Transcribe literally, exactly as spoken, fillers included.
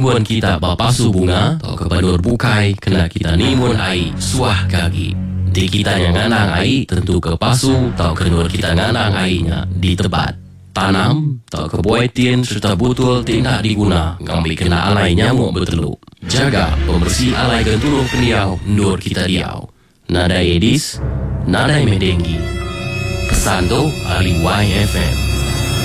nimbun kita bapasu bunga, atau kepanur bukai, kena kita nimbun ai suah kaki. Di kita yang nganang ai tentu kepasu, atau kenur kita nganang ainya di tebat. Tanam, atau kebuaitin serta butul tidak diguna, ngambil kena alai nyamuk berteluk. Jaga pembersih alai gentuluh keniau, nur kita diau. Nada Edis, nada Medenggi. Pesan tu, Ali Y F M.